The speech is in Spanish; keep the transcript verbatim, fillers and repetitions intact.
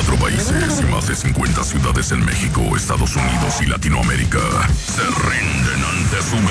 veinticuatro países y más de cincuenta ciudades en México, Estados Unidos y Latinoamérica se rinden ante su